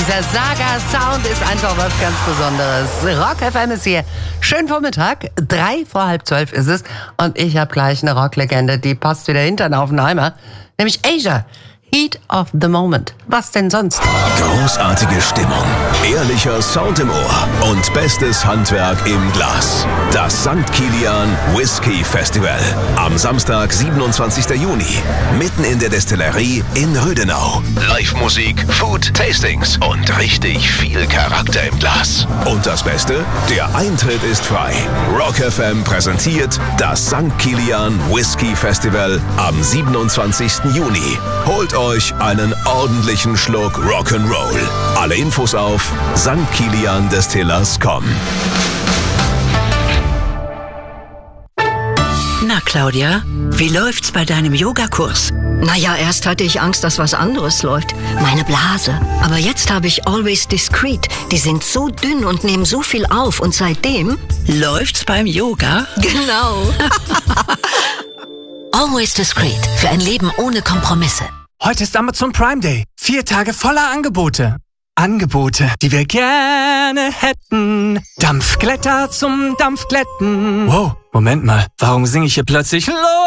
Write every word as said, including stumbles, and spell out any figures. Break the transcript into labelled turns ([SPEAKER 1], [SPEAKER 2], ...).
[SPEAKER 1] Dieser Saga-Sound ist einfach was ganz Besonderes. Rock F M ist hier. Schönen Vormittag, drei vor halb zwölf ist es. Und ich habe gleich eine Rocklegende, die passt wieder hintern auf den Eimer. Nämlich Asia. Heat of the Moment. Was denn sonst?
[SPEAKER 2] Großartige Stimmung, ehrlicher Sound im Ohr und bestes Handwerk im Glas. Das Sankt Kilian Whisky Festival. Am Samstag, siebenundzwanzigsten Juni. Mitten in der Destillerie in Rödenau. Live-Musik, Food, Tastings und richtig viel Charakter im Glas. Und das Beste? Der Eintritt ist frei. Rock F M präsentiert das Sankt Kilian Whisky Festival am siebenundzwanzigsten Juni. Holt euch einen ordentlichen Schluck Rock'n'Roll. Alle Infos auf sankt kilian distillers punkt com.
[SPEAKER 3] Na, Claudia, wie läuft's bei deinem Yogakurs?
[SPEAKER 4] Naja, erst hatte ich Angst, dass was anderes läuft. Meine Blase. Aber jetzt habe ich Always Discreet. Die sind so dünn und nehmen so viel auf. Und seitdem...
[SPEAKER 3] Läuft's beim Yoga?
[SPEAKER 4] Genau. Always Discreet. Für ein Leben ohne Kompromisse.
[SPEAKER 5] Heute ist Amazon Prime Day. Vier Tage voller Angebote. Angebote, die wir gerne hätten. Dampfglätter zum Dampfglätten. Wow, Moment mal. Warum singe ich hier plötzlich los?